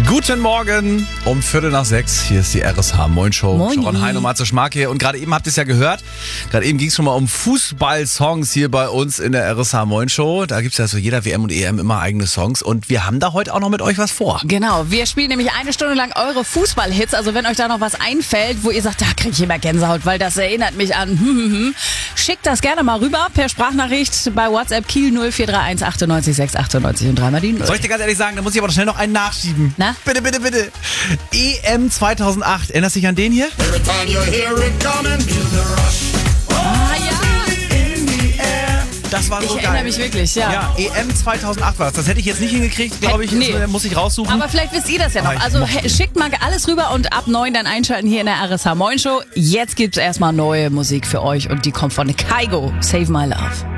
Guten Morgen um 5:45. Hier ist die RSH Moin Show. Moin. Sharon Hein und Matze Schmark hier. Und gerade eben habt ihr es ja gehört. Gerade eben ging es schon mal um Fußball-Songs hier bei uns in der RSH Moin Show. Da gibt es ja so jeder WM und EM immer eigene Songs. Und wir haben da heute auch noch mit euch was vor. Genau, wir spielen nämlich 1 Stunde lang eure Fußballhits. Also wenn euch da noch was einfällt, wo ihr sagt, da kriege ich immer Gänsehaut, weil das erinnert mich an. Schickt das gerne mal rüber per Sprachnachricht bei WhatsApp Kiel 0431 98 6 98 und dreimal die 0. Soll ich dir ganz ehrlich sagen, da muss ich aber noch schnell noch einen nachschieben. Na? Bitte, bitte, bitte. EM 2008. Erinnerst du dich an den hier? Every time you hear it coming, feel the rush. Ah ja, Das war so ich geil. erinnere mich wirklich, ja. Ja, EM 2008 war das. Das hätte ich jetzt nicht hingekriegt, glaube ich. Nee. Das muss ich raussuchen. Aber vielleicht wisst ihr das ja noch. Aber ich Also mochte den. schickt mal alles rüber und ab 9 dann einschalten hier in der RSH Moin Show. Jetzt gibt's erstmal neue Musik für euch und die kommt von Kaigo. Save My Love.